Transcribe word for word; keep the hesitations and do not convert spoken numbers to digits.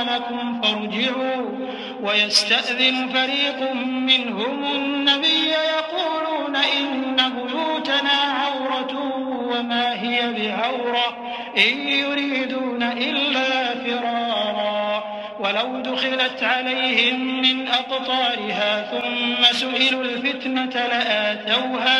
لكم فارجعوا ويستأذن فريق منهم النبي يقولون إن بيوتنا عورة وما هي بعورة إن يريدون إلا فرارا ولو دخلت عليهم من أقطارها ثم سئلوا الفتنة لآتوها